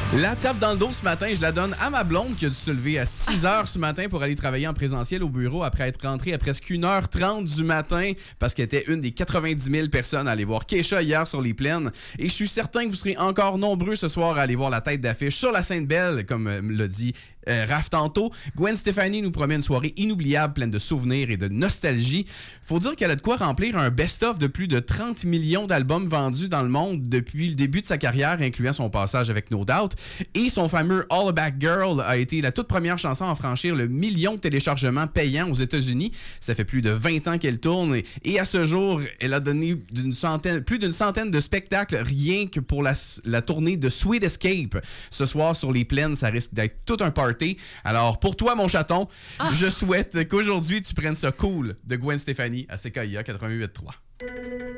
La tape dans le dos ce matin, je la donne à ma blonde qui a dû se lever à 6 h ce matin pour aller travailler en présentiel au bureau après être rentrée à presque 1h30 du matin parce qu'elle était une des 90 000 personnes à aller voir Kesha hier sur les plaines. Et je suis certain que vous serez encore nombreux ce soir à aller voir la tête d'affiche sur la Sainte-Belle, comme l'a dit Raph tantôt. Gwen Stefani nous promet une soirée inoubliable pleine de souvenirs et de nostalgie. Faut dire qu'elle a de quoi remplir un best-of de plus de 30 millions d'albums vendus dans le monde depuis le début de sa carrière, incluant son passage avec No Doubt. Et son fameux All Back Girl a été la toute première chanson à franchir le million de téléchargements payants aux États-Unis. Ça fait plus de 20 ans qu'elle tourne et à ce jour, elle a donné plus d'une centaine de spectacles rien que pour la tournée de Sweet Escape. Ce soir, sur les plaines, ça risque d'être tout un party. Alors, pour toi, mon chaton, je souhaite qu'aujourd'hui, tu prennes ça cool de Gwen Stefani à CKIA 88.3.